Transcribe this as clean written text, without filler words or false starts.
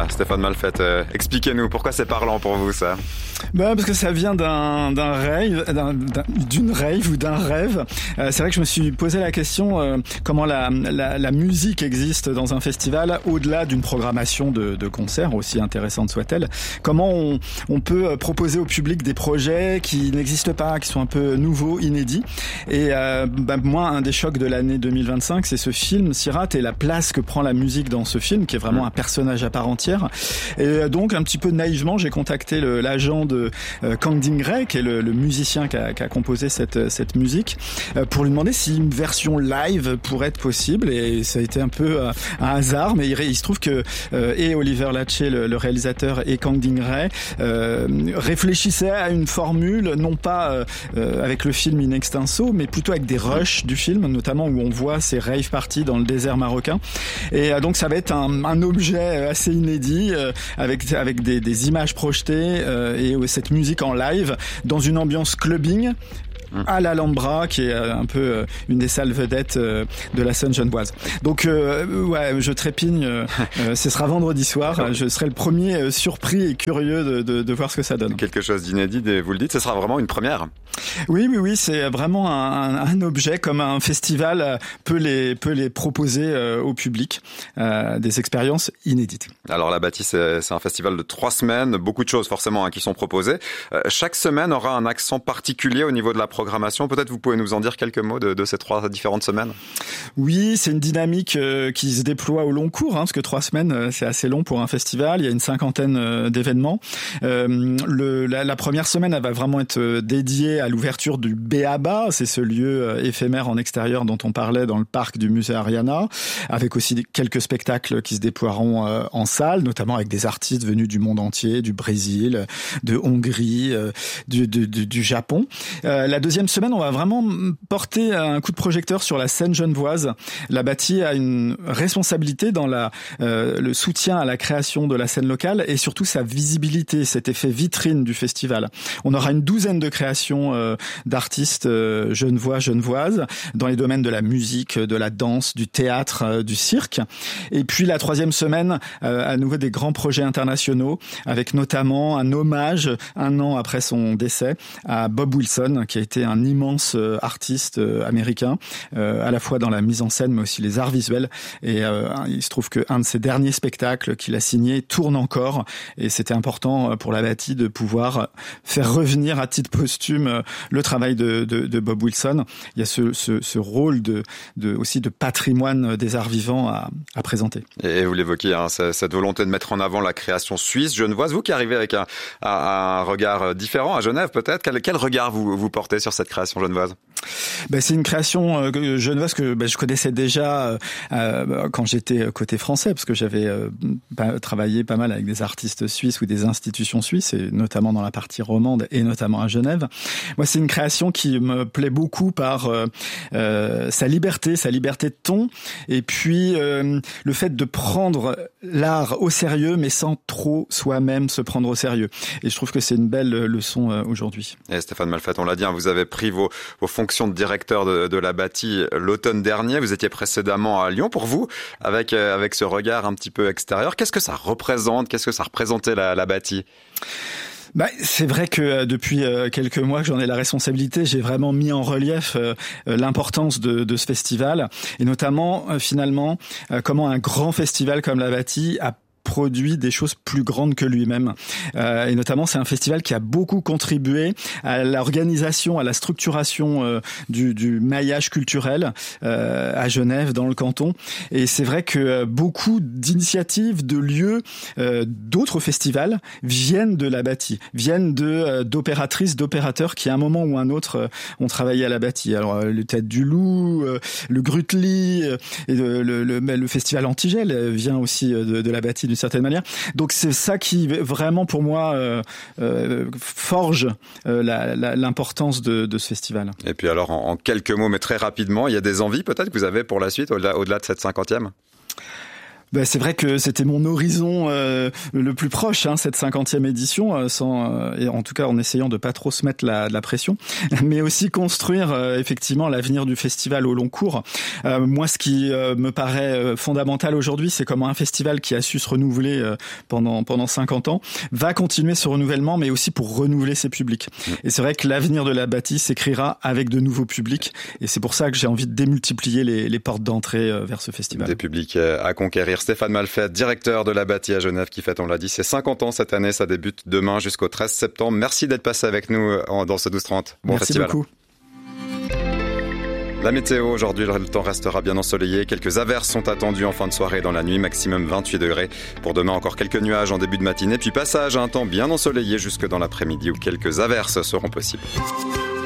Stéphane Malfette, expliquez-nous, pourquoi c'est parlant pour vous ça? Parce que ça vient d'une rave ou d'un rêve. C'est vrai que je me suis posé la question comment la musique existe dans un festival au-delà d'une programmation de concerts, aussi intéressante soit-elle. Comment on peut proposer au public des projets qui n'existent pas, qui sont un peu nouveaux, inédits. Et moi, un des chocs de l'année 2025, c'est ce film Sirat et la place que prend la musique dans ce film, qui est vraiment un personnage à part entière. Et donc, un petit peu naïvement, j'ai contacté l'agent de Kang Ding-rae, qui est le musicien qui a composé cette musique, pour lui demander si une version live pourrait être possible. Et ça a été un peu un hasard, mais il se trouve que et Oliver Lache, le réalisateur, et Kang Ding-rae réfléchissaient à une formule, non pas avec le film in extenso, mais plutôt avec des rushs du film, notamment où on voit ces rave parties dans le désert marocain. Et donc ça va être un objet assez inédit, avec des images projetées et cette musique en live dans une ambiance clubbing à l'Alhambra, qui est un peu une des salles vedettes de la scène genevoise. Donc je trépigne. Ce sera vendredi soir. Je serai le premier surpris et curieux de voir ce que ça donne. Quelque chose d'inédit, vous le dites, ce sera vraiment une première. Oui, c'est vraiment un objet, comme un festival peut les proposer au public, des expériences inédites. Alors la Bâtie, c'est un festival de 3 semaines, beaucoup de choses forcément qui sont proposées. Chaque semaine aura un accent particulier au niveau de la programmation. Peut-être vous pouvez nous en dire quelques mots de ces 3 différentes semaines. Oui, c'est une dynamique qui se déploie au long cours, parce que 3 semaines, c'est assez long pour un festival. Il y a une 50aine d'événements. La première semaine, elle va vraiment être dédiée à l'ouverture du B.A.B.A. C'est ce lieu éphémère en extérieur dont on parlait dans le parc du musée Ariana, avec aussi quelques spectacles qui se déploieront en salle, notamment avec des artistes venus du monde entier, du Brésil, de Hongrie, du Japon. La deuxième semaine, on va vraiment porter un coup de projecteur sur la scène genevoise. La Bâtie a une responsabilité dans le soutien à la création de la scène locale et surtout sa visibilité, cet effet vitrine du festival. On aura une 12aine de créations d'artistes genevoises dans les domaines de la musique, de la danse, du théâtre, du cirque. Et puis la 3e semaine, à nouveau des grands projets internationaux, avec notamment un hommage, 1 an après son décès, à Bob Wilson, qui a été un immense artiste américain, à la fois dans la mise en scène, mais aussi les arts visuels. Et il se trouve qu'un de ses derniers spectacles qu'il a signé tourne encore. Et c'était important pour la Bâtie de pouvoir faire revenir à titre posthume le travail de Bob Wilson. Il y a ce rôle aussi de patrimoine des arts vivants à présenter. Et vous l'évoquez, cette volonté de mettre en avant la création suisse, genevoise. Vous qui arrivez avec un regard différent à Genève, peut-être, quel regard vous portez sur cette création genevoise? C'est une création genevoise que je connaissais déjà quand j'étais côté français, parce que j'avais travaillé pas mal avec des artistes suisses ou des institutions suisses, et notamment dans la partie romande et notamment à Genève. Moi, c'est une création qui me plaît beaucoup par sa liberté de ton, et puis le fait de prendre l'art au sérieux, mais sans trop soi-même se prendre au sérieux. Et je trouve que c'est une belle leçon aujourd'hui. Et Stéphane Malfette, on l'a dit, vous avez pris vos fonctions de directeur de la Bâtie l'automne dernier. Vous étiez précédemment à Lyon. Pour vous, avec ce regard un petit peu extérieur, qu'est-ce que ça représente? Qu'est-ce que ça représentait la Bâtie? C'est vrai que depuis quelques mois que j'en ai la responsabilité, j'ai vraiment mis en relief l'importance de ce festival, et notamment finalement comment un grand festival comme la Bâtie a produit des choses plus grandes que lui-même. Et notamment, c'est un festival qui a beaucoup contribué à l'organisation, à la structuration du maillage culturel à Genève, dans le canton. Et c'est vrai que beaucoup d'initiatives, de lieux, d'autres festivals viennent de la Bâtie, viennent d'opératrices, d'opérateurs qui, à un moment ou un autre, ont travaillé à la Bâtie. Alors, le Tête du Loup, le Grutli, et le festival Antigel vient aussi de la Bâtie, d'une certaine manière. Donc c'est ça qui vraiment pour moi forge l'importance de ce festival. Et puis alors en quelques mots mais très rapidement, il y a des envies peut-être que vous avez pour la suite au-delà de cette 50e? C'est vrai que c'était mon horizon le plus proche, cette 50e édition, et en tout cas en essayant de pas trop se mettre la pression, mais aussi construire effectivement l'avenir du festival au long cours. Moi, ce qui me paraît fondamental aujourd'hui, c'est comment un festival qui a su se renouveler pendant 50 ans va continuer ce renouvellement, mais aussi pour renouveler ses publics. Et c'est vrai que l'avenir de la bâtie s'écrira avec de nouveaux publics, et c'est pour ça que j'ai envie de démultiplier les portes d'entrée vers ce festival. Des publics à conquérir. Stéphane Malfait, directeur de la bâtie à Genève, qui fête, on l'a dit, ses 50 ans cette année. Ça débute demain jusqu'au 13 septembre. Merci d'être passé avec nous dans ce 12-30. Bon Merci festival. Beaucoup. La météo, aujourd'hui, le temps restera bien ensoleillé. Quelques averses sont attendues en fin de soirée dans la nuit, maximum 28 degrés. Pour demain, encore quelques nuages en début de matinée, puis passage à un temps bien ensoleillé jusque dans l'après-midi où quelques averses seront possibles.